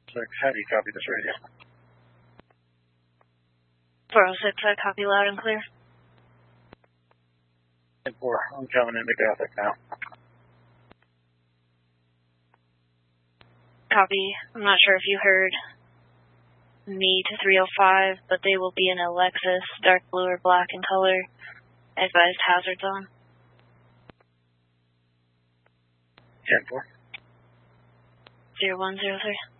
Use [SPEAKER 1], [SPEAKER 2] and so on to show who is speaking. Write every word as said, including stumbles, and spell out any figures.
[SPEAKER 1] six, how do you copy this radio?
[SPEAKER 2] four oh six, I copy loud and clear.
[SPEAKER 1] ten four, I'm coming into Gothic now.
[SPEAKER 2] Copy. I'm not sure if you heard me to three oh five, but they will be in a Lexus, dark blue or black in color. Advised hazard zone.
[SPEAKER 1] ten four.
[SPEAKER 2] zero one zero three.